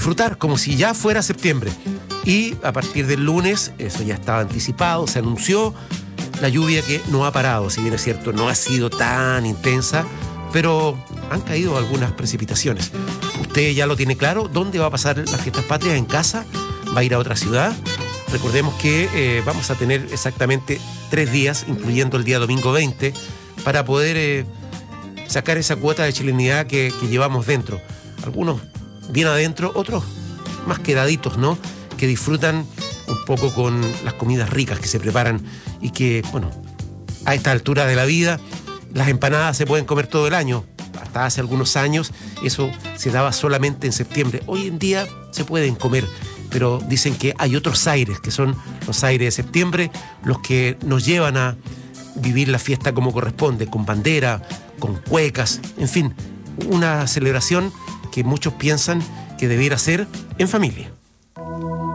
disfrutar como si ya fuera septiembre. Y a partir del lunes, eso ya estaba anticipado, se anunció la lluvia que no ha parado, si bien es cierto, no ha sido tan intensa, pero han caído algunas precipitaciones. ¿Usted ya lo tiene claro? ¿Dónde va a pasar las fiestas patrias? ¿En casa? ¿Va a ir a otra ciudad? Recordemos que vamos a tener exactamente 3 días, incluyendo el día domingo 20, para poder sacar esa cuota de chilenidad que llevamos dentro. Algunos bien adentro, otros más quedaditos, ¿no? Que disfrutan un poco con las comidas ricas que se preparan y que, bueno, a esta altura de la vida, las empanadas se pueden comer todo el año. Hasta hace algunos años eso se daba solamente en septiembre. Hoy en día se pueden comer, pero dicen que hay otros aires, que son los aires de septiembre, los que nos llevan a vivir la fiesta como corresponde, con bandera, con cuecas, en fin, una celebración que muchos piensan que debiera ser en familia.